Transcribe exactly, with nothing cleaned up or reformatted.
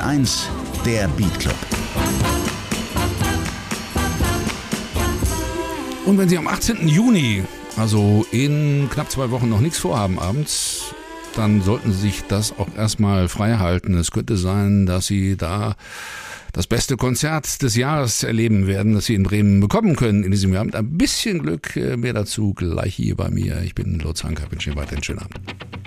eins, der Beat Club. Und wenn Sie am achtzehnten Juni, also in knapp zwei Wochen, noch nichts vorhaben abends, dann sollten Sie sich das auch erstmal frei halten. Es könnte sein, dass Sie da das beste Konzert des Jahres erleben werden, das Sie in Bremen bekommen können in diesem Jahr. Mit ein bisschen Glück, mehr dazu gleich hier bei mir. Ich bin Lutz Hanker, wünsche Ihnen weiterhin einen schönen Abend.